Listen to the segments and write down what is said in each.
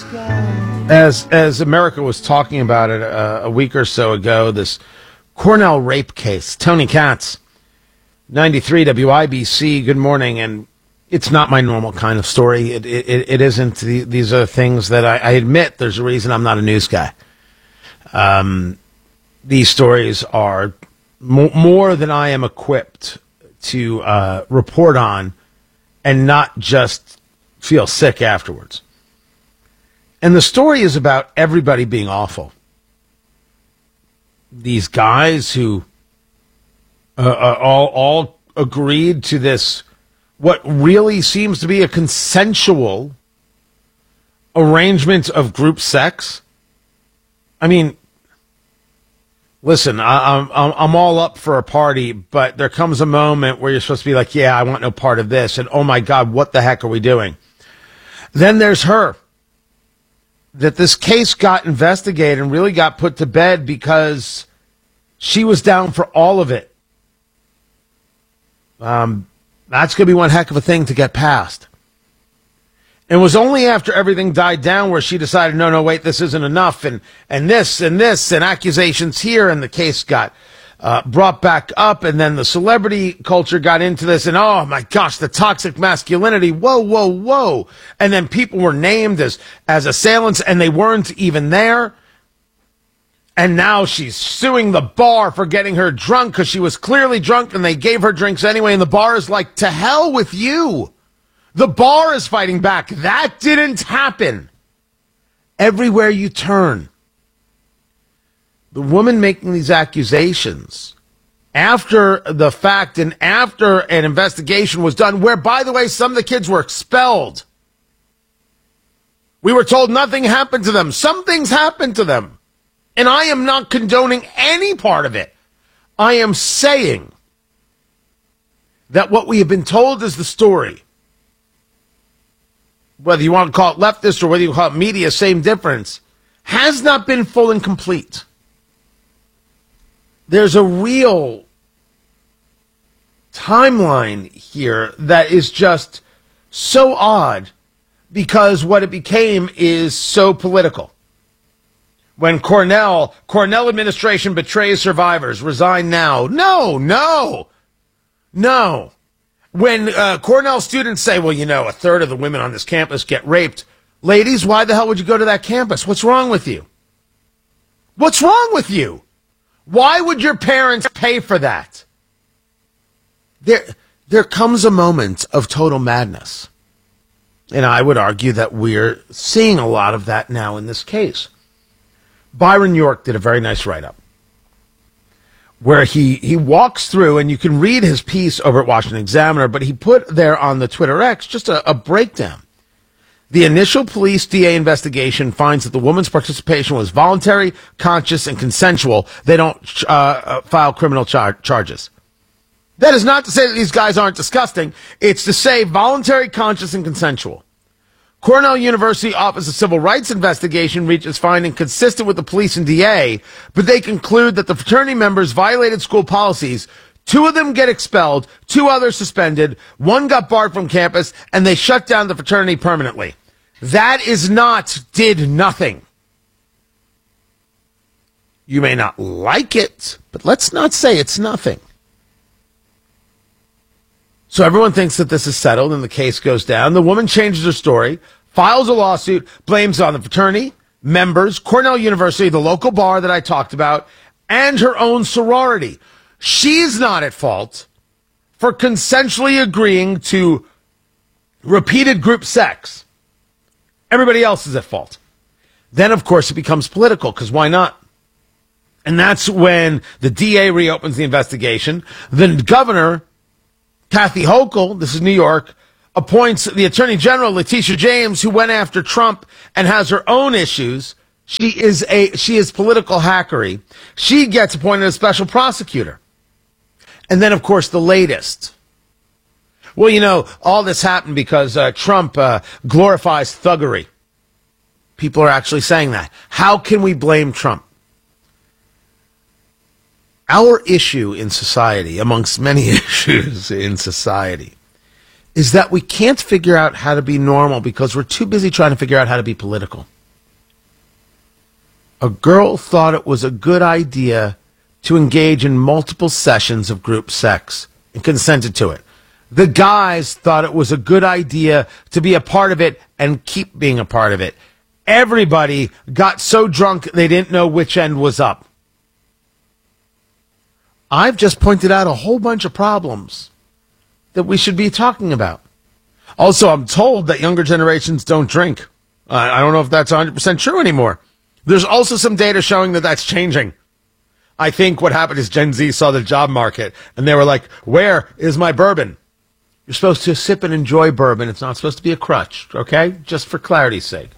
As America was talking about it a week or so ago, this Cornell rape case. Tony Katz, 93 WIBC, good morning. And it's not my normal kind of story. It isn't. These are things that I admit there's a reason I'm not a news guy. These stories are more than I am equipped to report on and not just feel sick afterwards. And the story is about everybody being awful. These guys who all agreed to this, what really seems to be a consensual arrangement of group sex. I mean, listen, I'm all up for a party, but there comes a moment where you're supposed to be like, yeah, I want no part of this. And oh my God, what the heck are we doing? Then there's her. That this case got investigated and really got put to bed because she was down for all of it. That's going to be one heck of a thing to get past. It was only after everything died down where she decided, no, wait, this isn't enough, and this, and accusations here, and the case got brought back up, and then the celebrity culture got into this, and oh my gosh, the toxic masculinity, whoa. And then people were named as assailants, and they weren't even there. And now she's suing the bar for getting her drunk because she was clearly drunk, and they gave her drinks anyway, and the bar is like, to hell with you. The bar is fighting back. That didn't happen. Everywhere you turn, the woman making these accusations after the fact and after an investigation was done, where, by the way, some of the kids were expelled. We were told nothing happened to them. Some things happened to them. And I am not condoning any part of it. I am saying that what we have been told is the story. Whether you want to call it leftist or whether you call it media, same difference, has not been full and complete. There's a real timeline here that is just so odd because what it became is so political. When Cornell administration betrays survivors, resign now. No. When Cornell students say, well, a third of the women on this campus get raped. Ladies, why the hell would you go to that campus? What's wrong with you? What's wrong with you? Why would your parents pay for that? There comes a moment of total madness. And I would argue that we're seeing a lot of that now in this case. Byron York did a very nice write-up where he walks through, and you can read his piece over at Washington Examiner, but he put there on the Twitter X just a breakdown. The initial police DA investigation finds that the woman's participation was voluntary, conscious, and consensual. They don't file criminal charges. That is not to say that these guys aren't disgusting. It's to say voluntary, conscious, and consensual. Cornell University Office of Civil Rights investigation reaches finding consistent with the police and DA, but they conclude that the fraternity members violated school policies. 2 of them get expelled, 2 others suspended, 1 got barred from campus, and they shut down the fraternity permanently. That is not did nothing. You may not like it, but let's not say it's nothing. So everyone thinks that this is settled and the case goes down. The woman changes her story, files a lawsuit, blames it on the fraternity, members, Cornell University, the local bar that I talked about, and her own sorority. She's not at fault for consensually agreeing to repeated group sex. Everybody else is at fault. Then, of course, it becomes political, because why not? And that's when the DA reopens the investigation. The governor, Kathy Hochul, this is New York, appoints the Attorney General, Letitia James, who went after Trump and has her own issues. She is political hackery. She gets appointed as special prosecutor. And then, of course, the latest. Well, all this happened because Trump glorifies thuggery. People are actually saying that. How can we blame Trump? Our issue in society, amongst many issues in society, is that we can't figure out how to be normal because we're too busy trying to figure out how to be political. A girl thought it was a good idea to engage in multiple sessions of group sex and consented to it. The guys thought it was a good idea to be a part of it and keep being a part of it. Everybody got so drunk they didn't know which end was up. I've just pointed out a whole bunch of problems that we should be talking about. Also, I'm told that younger generations don't drink. I don't know if that's 100% true anymore. There's also some data showing that that's changing. I think what happened is Gen Z saw the job market and they were like, where is my bourbon? You're supposed to sip and enjoy bourbon. It's not supposed to be a crutch, okay? Just for clarity's sake.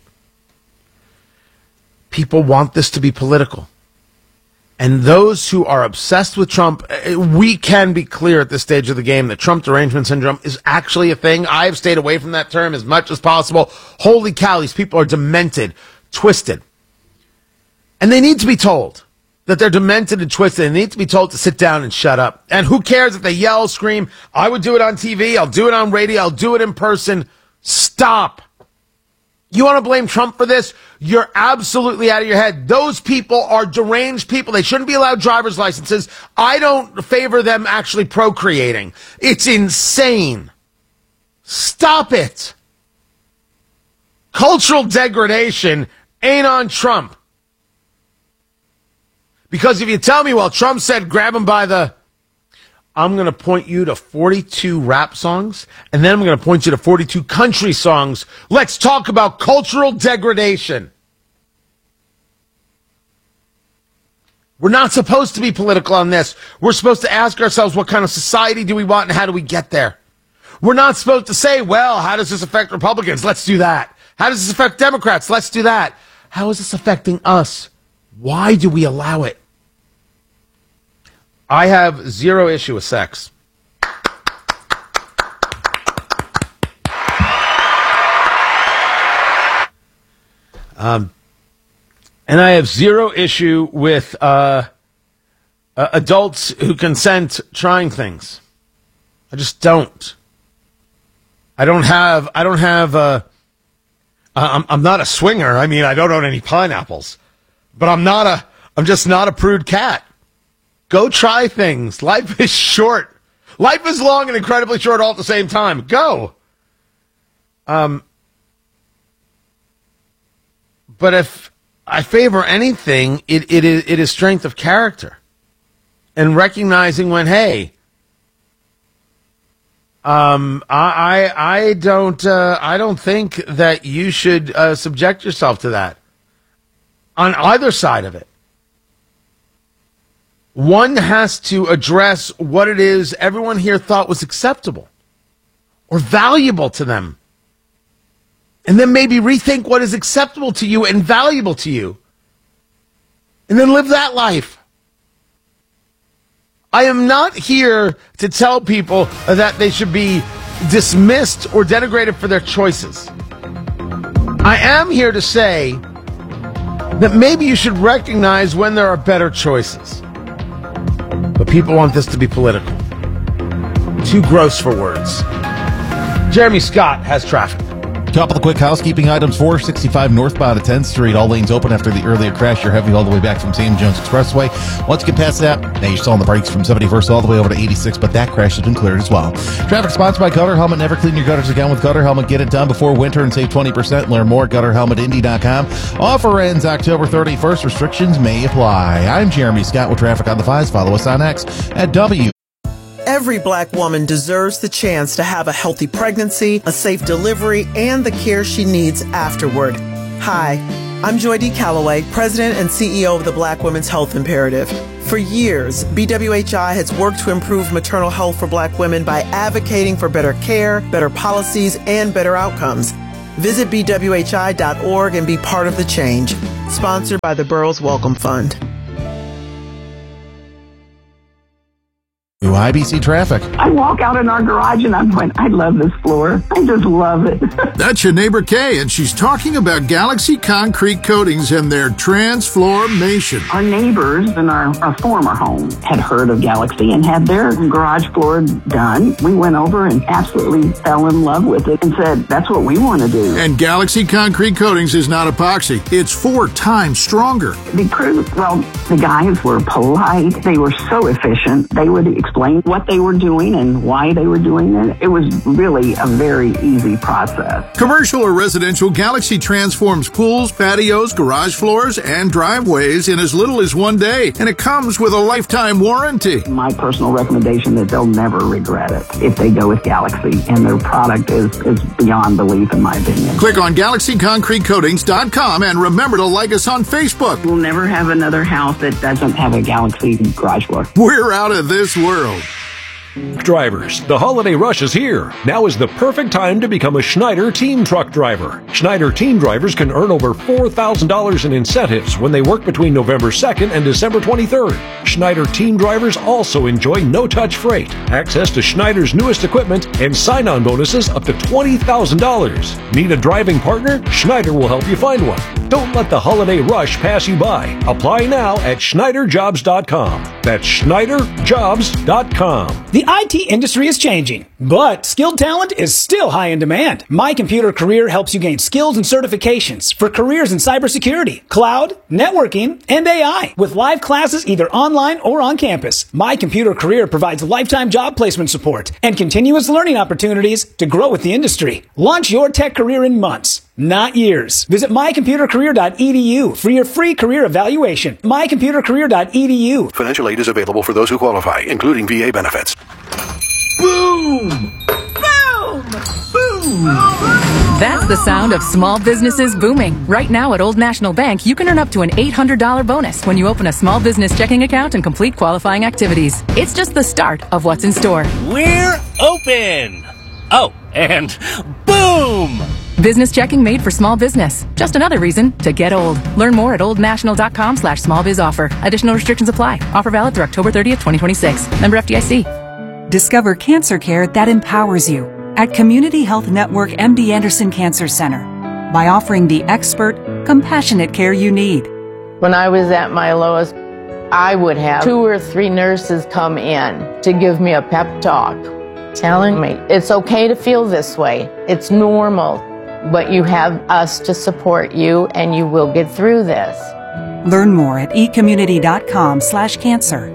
People want this to be political. And those who are obsessed with Trump, we can be clear at this stage of the game that Trump derangement syndrome is actually a thing. I have stayed away from that term as much as possible. Holy cow, these people are demented, twisted. And they need to be told that they're demented and twisted. They need to be told to sit down and shut up. And who cares if they yell, scream? I would do it on TV. I'll do it on radio. I'll do it in person. Stop. You want to blame Trump for this? You're absolutely out of your head. Those people are deranged people. They shouldn't be allowed driver's licenses. I don't favor them actually procreating. It's insane. Stop it. Cultural degradation ain't on Trump. Because if you tell me, well, Trump said grab him by the... I'm going to point you to 42 rap songs, and then I'm going to point you to 42 country songs. Let's talk about cultural degradation. We're not supposed to be political on this. We're supposed to ask ourselves, what kind of society do we want and how do we get there? We're not supposed to say, well, how does this affect Republicans? Let's do that. How does this affect Democrats? Let's do that. How is this affecting us? Why do we allow it? I have zero issue with sex. And I have zero issue with adults who consent trying things. I just don't. I'm not a swinger. I mean, I don't own any pineapples, but I'm just not a prude cat. Go try things. Life is short. Life is long and incredibly short all at the same time. Go. But if I favor anything, it is strength of character and recognizing when, hey, I don't think that you should subject yourself to that on either side of it. One has to address what it is everyone here thought was acceptable or valuable to them. And then maybe rethink what is acceptable to you and valuable to you. And then live that life. I am not here to tell people that they should be dismissed or denigrated for their choices. I am here to say that maybe you should recognize when there are better choices. But people want this to be political. Too gross for words. Jeremy Scott has traffic. Couple of quick housekeeping items. 465 northbound at 10th Street. All lanes open after the earlier crash. You're heavy all the way back from Sam Jones Expressway. Once you get past that, now you're still on the brakes from 71st all the way over to 86, but that crash has been cleared as well. Traffic sponsored by Gutter Helmet. Never clean your gutters again with Gutter Helmet. Get it done before winter and save 20%. Learn more at GutterHelmetIndy.com. Offer ends October 31st. Restrictions may apply. I'm Jeremy Scott with Traffic on the Fives. Follow us on X at W. Every Black woman deserves the chance to have a healthy pregnancy, a safe delivery, and the care she needs afterward. Hi, I'm Joy D. Calloway, President and CEO of the Black Women's Health Imperative. For years, BWHI has worked to improve maternal health for Black women by advocating for better care, better policies, and better outcomes. Visit BWHI.org and be part of the change. Sponsored by the Burroughs Wellcome Fund. Ooh, IBC traffic. I walk out in our garage and I'm going, I love this floor. I just love it. That's your neighbor Kay, and she's talking about Galaxy Concrete Coatings and their transformation. Our neighbors in our former home had heard of Galaxy and had their garage floor done. We went over and absolutely fell in love with it and said, that's what we want to do. And Galaxy Concrete Coatings is not epoxy. It's 4 times stronger. The crew, well, the guys were polite. They were so efficient. They would explain what they were doing and why they were doing it. It was really a very easy process. Commercial or residential, Galaxy transforms pools, patios, garage floors, and driveways in as little as 1 day. And it comes with a lifetime warranty. My personal recommendation that they'll never regret it if they go with Galaxy. And their product is beyond belief, in my opinion. Click on GalaxyConcreteCoatings.com and remember to like us on Facebook. We'll never have another house that doesn't have a Galaxy garage floor. We're out of this world. Drivers, the holiday rush is here. Now is the perfect time to become a Schneider Team Truck driver. Schneider Team drivers can earn over $4,000 in incentives when they work between November 2nd and December 23rd. Schneider Team drivers also enjoy no-touch freight, access to Schneider's newest equipment, and sign-on bonuses up to $20,000. Need a driving partner? Schneider will help you find one. Don't let the holiday rush pass you by. Apply now at SchneiderJobs.com. That's SchneiderJobs.com. The IT industry is changing, but skilled talent is still high in demand. My Computer Career helps you gain skills and certifications for careers in cybersecurity, cloud, networking, and AI. With live classes either online or on campus, My Computer Career provides lifetime job placement support and continuous learning opportunities to grow with the industry. Launch your tech career in months, not years. Visit mycomputercareer.edu for your free career evaluation. mycomputercareer.edu. Financial aid is available for those who qualify, including VA benefits. Boom! Boom! Boom! That's the sound of small businesses booming. Right now at Old National Bank, you can earn up to an $800 bonus when you open a small business checking account and complete qualifying activities. It's just the start of what's in store. We're open! Oh, and boom! Business checking made for small business. Just another reason to get old. Learn more at oldnational.com/smallbizoffer. Additional restrictions apply. Offer valid through October 30th, 2026. Member FDIC. Discover cancer care that empowers you at Community Health Network MD Anderson Cancer Center by offering the expert, compassionate care you need. When I was at my lowest, I would have 2 or 3 nurses come in to give me a pep talk, telling me it's okay to feel this way. It's normal, but you have us to support you and you will get through this. Learn more at ecommunity.com/cancer.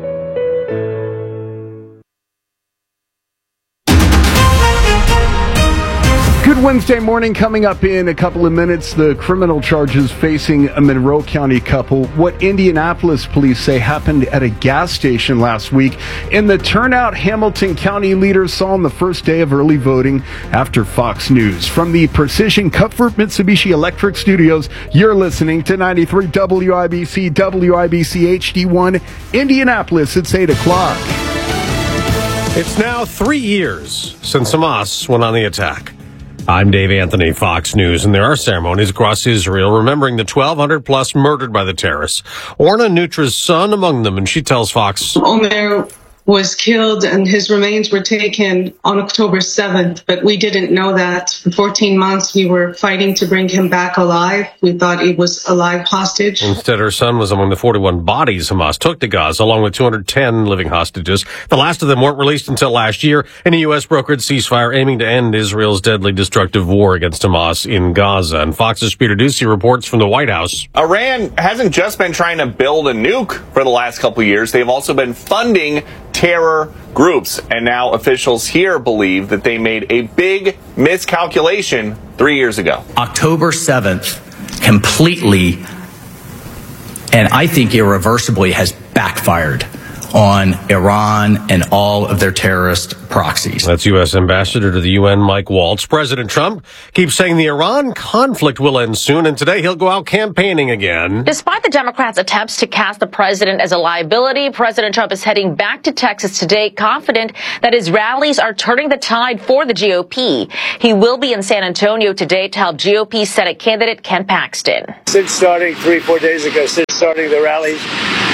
Good Wednesday morning. Coming up in a couple of minutes, the criminal charges facing a Monroe County couple. What Indianapolis police say happened at a gas station last week. In the turnout Hamilton County leaders saw on the first day of early voting after Fox News. From the Precision Comfort Mitsubishi Electric Studios, you're listening to 93 WIBC, WIBC HD1, Indianapolis. It's 8 o'clock. It's now 3 years since Hamas went on the attack. I'm Dave Anthony, Fox News, and there are ceremonies across Israel remembering the 1,200 plus murdered by the terrorists. Orna Nutra's son among them, and she tells Fox. Omer was killed and his remains were taken on October 7th, but we didn't know that. For 14 months, we were fighting to bring him back alive. We thought he was a live hostage. Instead, her son was among the 41 bodies Hamas took to Gaza, along with 210 living hostages. The last of them weren't released until last year in a U.S.-brokered ceasefire aiming to end Israel's deadly destructive war against Hamas in Gaza. And Fox's Peter Doocy reports from the White House. Iran hasn't just been trying to build a nuke for the last couple of years. They've also been funding terror groups. And now officials here believe that they made a big miscalculation 3 years ago. October 7th completely, and I think irreversibly, has backfired on Iran and all of their terrorist proxies. That's U.S. Ambassador to the UN, Mike Waltz. President Trump keeps saying the Iran conflict will end soon, and today he'll go out campaigning again. Despite the Democrats' attempts to cast the president as a liability, President Trump is heading back to Texas today, confident that his rallies are turning the tide for the GOP. He will be in San Antonio today to help GOP Senate candidate Ken Paxton. Since starting 3-4 days ago, since starting the rallies,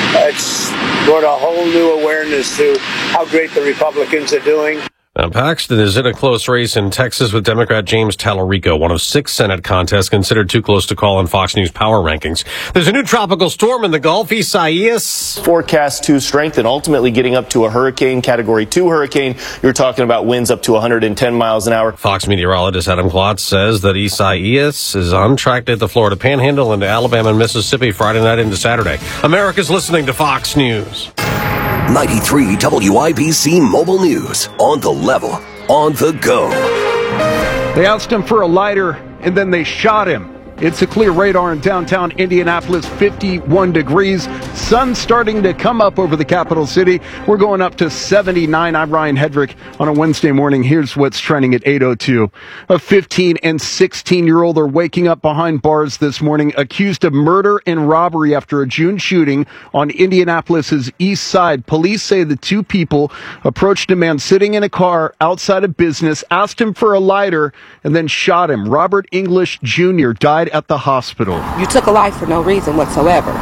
It's brought a whole new awareness to how great the Republicans are doing. Now, Paxton is in a close race in Texas with Democrat James Tallarico, one of 6 Senate contests considered too close to call in Fox News power rankings. There's a new tropical storm in the Gulf, Isaias. Forecast to strengthen, ultimately getting up to a hurricane, Category 2 hurricane. You're talking about winds up to 110 miles an hour. Fox meteorologist Adam Klotz says that Isaias is on track to hit the Florida Panhandle into Alabama and Mississippi Friday night into Saturday. America's listening to Fox News. 93 WIBC Mobile News. On the level, on the go. They asked him for a lighter, and then they shot him. It's a clear radar in downtown Indianapolis, 51 degrees. Sun starting to come up over the capital city. We're going up to 79. I'm Ryan Hedrick on a Wednesday morning. Here's what's trending at 8:02. A 15 and 16-year-old are waking up behind bars this morning, accused of murder and robbery after a June shooting on Indianapolis's east side. Police say the two people approached a man sitting in a car outside a business, asked him for a lighter, and then shot him. Robert English Jr. died at the hospital. You took a life for no reason whatsoever.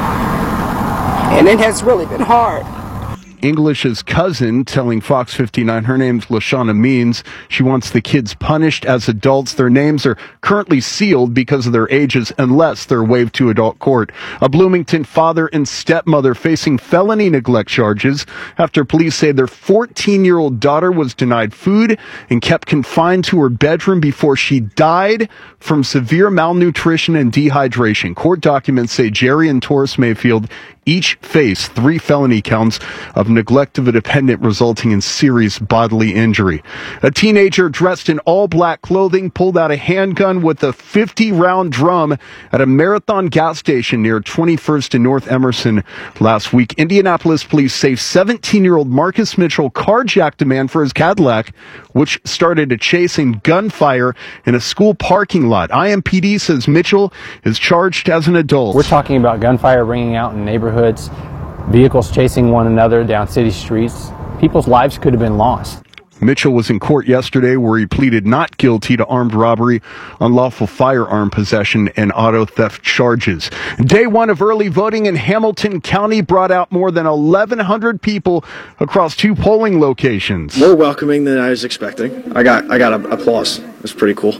And it has really been hard. English's cousin telling Fox 59 her name's LaShawna Means. She wants the kids punished as adults. Their names are currently sealed because of their ages unless they're waived to adult court. A Bloomington father and stepmother facing felony neglect charges after police say their 14-year-old daughter was denied food and kept confined to her bedroom before she died from severe malnutrition and dehydration. Court documents say Jerry and Taurus Mayfield each face 3 felony counts of neglect of a dependent resulting in serious bodily injury. A teenager dressed in all black clothing pulled out a handgun with a 50-round drum at a Marathon gas station near 21st and North Emerson last week. Indianapolis police say 17-year-old Marcus Mitchell carjacked a man for his Cadillac, which started a chase and gunfire in a school parking lot. IMPD says Mitchell is charged as an adult. We're talking about gunfire ringing out in neighborhoods, vehicles chasing one another down city streets. People's lives could have been lost. Mitchell was in court yesterday where he pleaded not guilty to armed robbery, unlawful firearm possession, and auto theft charges. Day one of early voting in Hamilton County brought out more than 1,100 people across 2 polling locations. More welcoming than I was expecting. I got applause. It's pretty cool.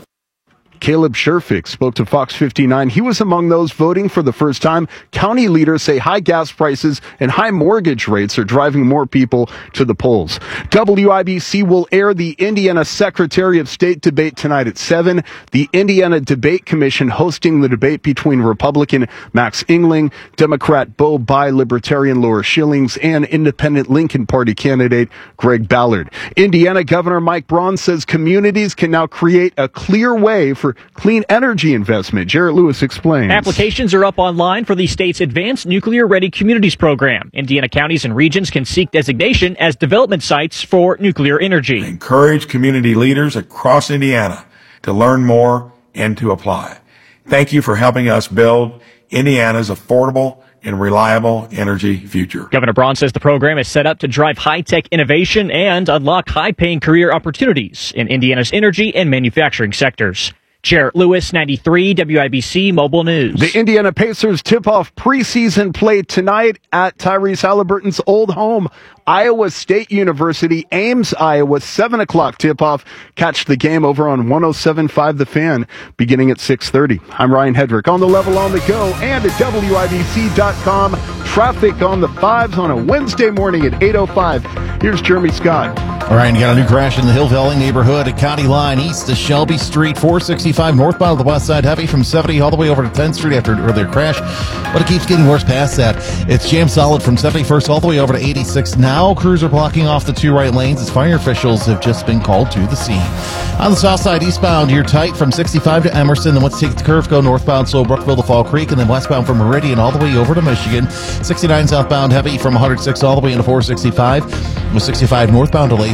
Caleb Sherfick spoke to Fox 59. He was among those voting for the first time. County leaders say high gas prices and high mortgage rates are driving more people to the polls. WIBC will air the Indiana Secretary of State debate tonight at 7. The Indiana Debate Commission hosting the debate between Republican Max Engling, Democrat Bo Bai, Libertarian Laura Schillings, and Independent Lincoln Party candidate Greg Ballard. Indiana Governor Mike Braun says communities can now create a clear way for clean energy investment. Jarrett Lewis explains. Applications are up online for the state's Advanced Nuclear Ready Communities program. Indiana counties and regions can seek designation as development sites for nuclear energy. Encourage community leaders across Indiana to learn more and to apply. Thank you for helping us build Indiana's affordable and reliable energy future. Governor Braun says the program is set up to drive high-tech innovation and unlock high-paying career opportunities in Indiana's energy and manufacturing sectors. Jarrett Lewis, 93 WIBC Mobile News. The Indiana Pacers tip-off preseason play tonight at Tyrese Halliburton's old home, Iowa State University, Ames, Iowa, 7 o'clock tip-off. Catch the game over on 107.5 The Fan beginning at 6:30. I'm Ryan Hedrick on the level on the go and at WIBC.com. Traffic on the 5s on a Wednesday morning at 8:05. Here's Jeremy Scott. All right, you got a new crash in the Hill Valley neighborhood at County Line east of Shelby Street, 465 northbound of the west side, heavy from 70 all the way over to 10th Street after an earlier crash, but it keeps getting worse past that. It's jammed solid from 71st all the way over to 86. Now crews are blocking off the 2 right lanes as fire officials have just been called to the scene. On the south side eastbound, you're tight from 65 to Emerson, and once you take the curve, go northbound, slow Brookville to Fall Creek, and then westbound from Meridian all the way over to Michigan. 69 southbound, heavy from 106 all the way into 465. With 65 northbound delays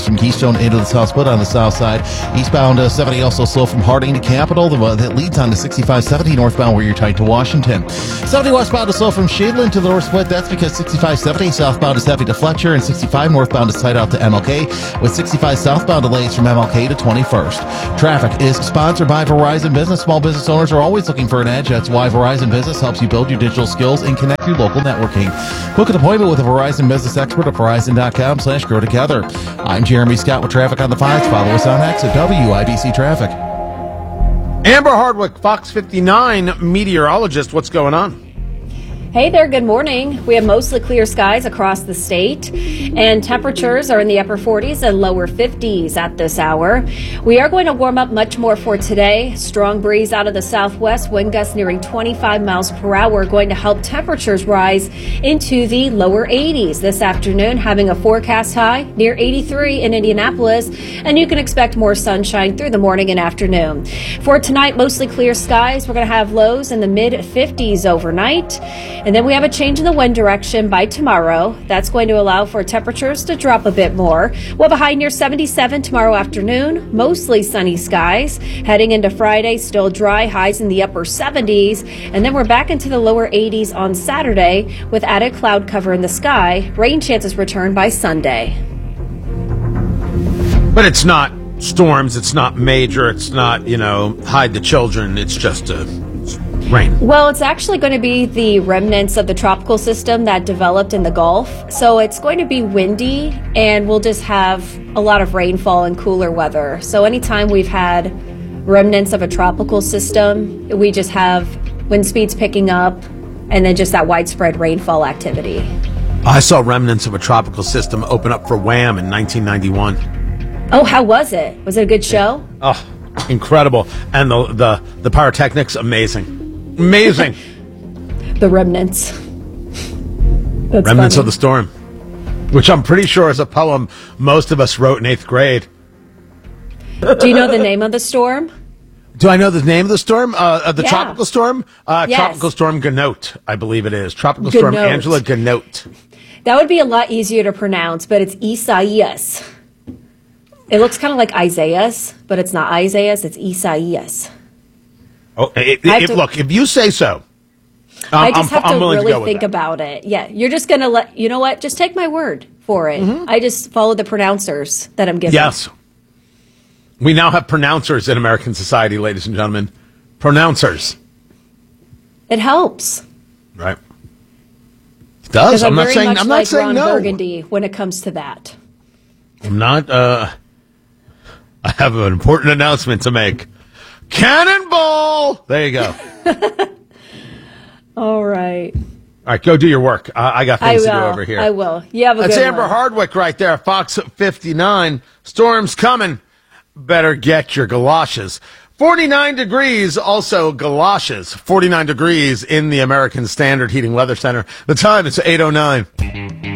from Keystone into the South Split on the south side. Eastbound 70 also slow from Harding to Capitol. That leads on to 6570 northbound where you're tight to Washington. 70 westbound is slow from Shadeland to the North Split. That's because 6570 southbound is heavy to Fletcher, and 65 northbound is tight out to MLK, with 65 southbound delays from MLK to 21st. Traffic is sponsored by Verizon Business. Small business owners are always looking for an edge. That's why Verizon Business helps you build your digital skills and connect through local networking. Book an appointment with a Verizon business expert at Verizon.com/grow together. I'm Jeremy Scott with traffic on the 5s. Follow us on X at WIBC Traffic. Amber Hardwick, Fox 59 meteorologist. What's going on? Hey there, good morning. We have mostly clear skies across the state, and temperatures are in the upper 40s and lower 50s at this hour. We are going to warm up much more for today. Strong breeze out of the southwest, wind gusts nearing 25 miles per hour, going to help temperatures rise into the lower 80s this afternoon, having a forecast high near 83 in Indianapolis, and you can expect more sunshine through the morning and afternoon. For tonight, mostly clear skies. We're going to have lows in the mid-50s overnight. And then we have a change in the wind direction by tomorrow. That's going to allow for temperatures to drop a bit more. We'll have a high near 77 tomorrow afternoon, mostly sunny skies. Heading into Friday, still dry, highs in the upper 70s. And then we're back into the lower 80s on Saturday with added cloud cover in the sky. Rain chances return by Sunday. But it's not storms, it's not major, it's not, hide the children, it's just rain. Well, it's actually going to be the remnants of the tropical system that developed in the Gulf. So it's going to be windy, and we'll just have a lot of rainfall and cooler weather. So anytime we've had remnants of a tropical system, we just have wind speeds picking up and then just that widespread rainfall activity. I saw remnants of a tropical system open up for Wham in 1991. Oh, how was it? Was it a good show? Oh, incredible. And the pyrotechnics, amazing. Amazing. The remnants. That's Remnants funny. of the Storm, which I'm pretty sure is a poem most of us wrote in 8th grade. Do you know the name of the storm? Do I know the name of the storm? The Yeah. tropical storm? Yes. Tropical Storm Ganote, I believe it is. Tropical Storm Ganote. Angela Ganote. That would be a lot easier to pronounce, but it's Isaias. It looks kind of like Isaias, but it's not Isaias, it's Isaias. Oh, look, if you say so, I just have to willing really to go with think that. about it. Yeah, you're just going to you know what? Just take my word for it. I just follow the pronouncers that I'm given. Yes. We now have pronouncers in American society, ladies and gentlemen. Pronouncers. It helps. Right. It does. Because I'm not very saying much I'm like not saying Ron no. Burgundy when it comes to that. I'm not I have an important announcement to make. Cannonball! There you go. All right. All right, go do your work. I got things to do over here. I will. You have a That's good Amber one. Hardwick right there, Fox 59. Storm's coming. Better get your galoshes. 49 degrees, also galoshes. 49 degrees in the American Standard Heating Weather Center. The time is 8:09.